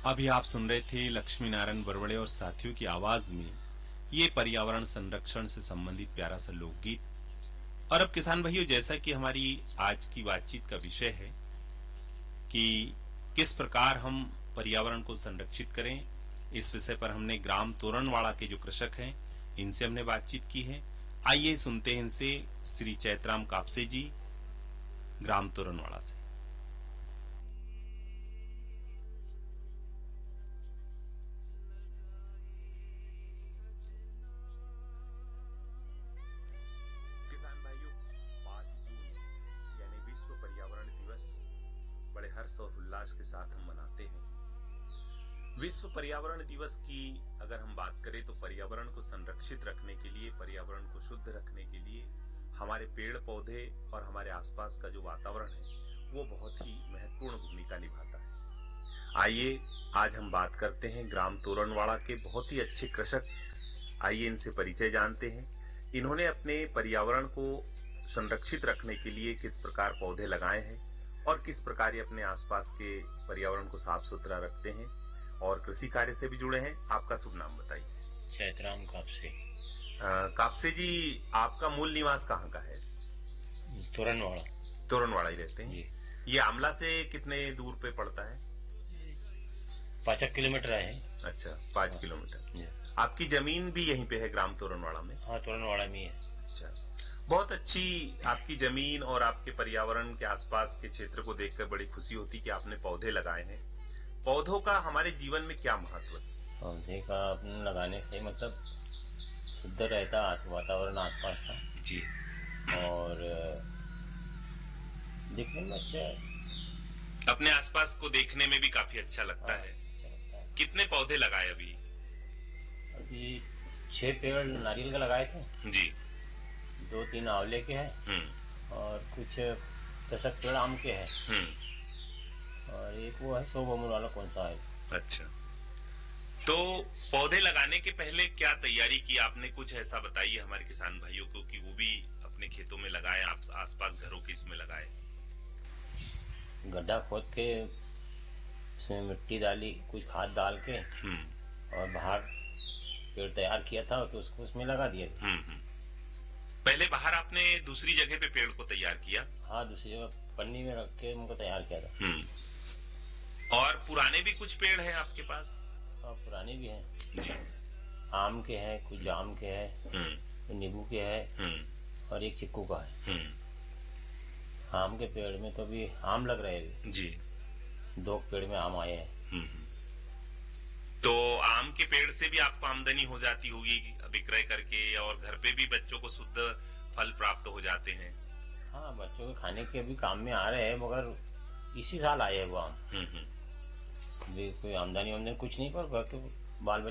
अभी आप सुन रहे थे लक्ष्मी नारायण बरवड़े और साथियों की आवाज में ये पर्यावरण संरक्षण से संबंधित प्यारा सा लोकगीत। और अब किसान भाइयों, जैसा कि हमारी आज की बातचीत का विषय है कि किस प्रकार हम पर्यावरण को संरक्षित करें, इस विषय पर हमने ग्राम तोरणवाड़ा के जो कृषक हैं इनसे हमने बातचीत की है। आइए सुनते हैं इनसे, श्री चैतराम कापसे जी, ग्राम तोरणवाड़ा से। किसान भाइयों, 5 जून यानी विश्व पर्यावरण दिवस बड़े हर्ष और उल्लास के साथ हम मनाते हैं। विश्व पर्यावरण दिवस की अगर हम बात करें तो पर्यावरण को संरक्षित रखने के लिए, पर्यावरण को शुद्ध रखने के लिए हमारे पेड़ पौधे और हमारे आसपास का जो वातावरण है वो बहुत ही महत्वपूर्ण भूमिका निभाता है। आइए आज हम बात करते हैं ग्राम तोरणवाड़ा के बहुत ही अच्छे कृषक। आइए इनसे परिचय जानते हैं। इन्होंने अपने पर्यावरण को संरक्षित रखने के लिए किस प्रकार पौधे लगाए हैं और किस प्रकार ये अपने आसपास के पर्यावरण को साफ सुथरा रखते हैं और कृषि कार्य से भी जुड़े हैं। आपका शुभ नाम बताइए। चैतराम कापसे। कापसे जी, आपका मूल निवास कहाँ का है? तोरणवाड़ा। तोरणवाड़ा ही रहते हैं। ये आमला से कितने दूर पे पड़ता है? 5 किलोमीटर है। अच्छा, 5 किलोमीटर। आपकी जमीन भी यहीं पे है ग्राम तोरणवाड़ा में? हाँ, तोरणवाड़ा में है। अच्छा, बहुत अच्छी आपकी जमीन और आपके पर्यावरण के आसपास के क्षेत्र को देखकर बड़ी खुशी होती कि आपने पौधे लगाए हैं। पौधों का हमारे जीवन में क्या महत्व है? पौधे का अपने लगाने से मतलब शुद्ध रहता वातावरण आसपास का जी, और दिखने में अच्छा, अपने आसपास को देखने में भी काफी अच्छा लगता है। अच्छा लगता है। कितने पौधे लगाए अभी? अभी 6 पेड़ नारियल का लगाए थे जी। 2-3 आंवले के हैं और कुछ 10 पेड़ आम के हैं और एक वो है 100 बमूल वाला, कौन सा है। अच्छा, तो पौधे लगाने के पहले क्या तैयारी की आपने? कुछ ऐसा बताइए हमारे किसान भाइयों को कि वो भी अपने खेतों में लगाए, आप आसपास घरों के इसमें लगाए। गड्ढा खोद के उसमें मिट्टी डाली, कुछ खाद डाल के और बाहर पेड़ तैयार किया था तो उसको उसमें लगा दिया। पहले बाहर आपने दूसरी जगह पे पेड़ को तैयार किया? हाँ, दूसरी जगह पन्नी में रख के उनको तैयार किया था। और पुराने भी कुछ पेड़ हैं आपके पास? हाँ, पुराने भी हैं। आम के हैं, कुछ जाम के हैं, नींबू के हैं और एक चिक्कू का है। आम के पेड़ में तो भी आम लग रहे हैं जी। 2 पेड़ में आम आए हैं। तो आम के पेड़ से भी आपको आमदनी हो जाती होगी विक्रय करके, और घर पे भी बच्चों को शुद्ध फल प्राप्त हो जाते हैं। हाँ, बच्चों के खाने के भी काम में आ रहे हैं, मगर इसी साल आए हैं वो आम। कोई आमदनी कुछ नहीं, पर घर के बाल